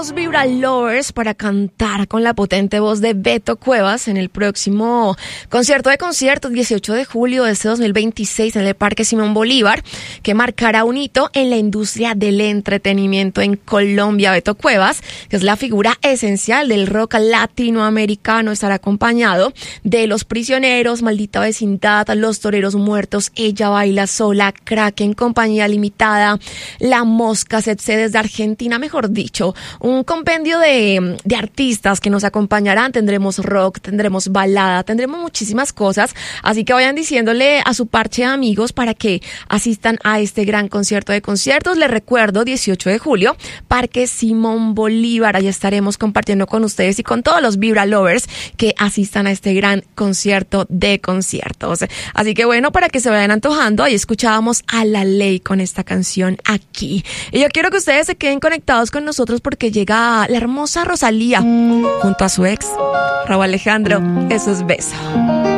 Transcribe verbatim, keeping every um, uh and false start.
los Vibra Lovers para cantar con la potente voz de Beto Cuevas en el próximo concierto de conciertos, dieciocho de julio de este dos mil veintiséis en el Parque Simón Bolívar, que marcará un hito en la industria del entretenimiento en Colombia. Beto Cuevas, que es la figura esencial del rock latinoamericano, estará acompañado de Los Prisioneros, Maldita Vecindad, Los Toreros Muertos, Ella Baila Sola, Kraken, Compañía Limitada, La Mosca, Setse desde Argentina, mejor dicho, un compendio de, de artistas que nos acompañarán. Tendremos rock, tendremos balada, tendremos muchísimas cosas, así que vayan diciéndole a su parche de amigos para que asistan a este gran concierto de conciertos. Les recuerdo, dieciocho de julio, Parque Simón Bolívar, allá estaremos compartiendo con ustedes y con todos los Vibra Lovers que asistan a este gran concierto de conciertos. Así que bueno, para que se vayan antojando, ahí escuchábamos a La Ley con esta canción aquí. Y yo quiero que ustedes se queden conectados con nosotros porque llega la hermosa Rosalía junto a su ex, Rauw Alejandro. Eso es Beso.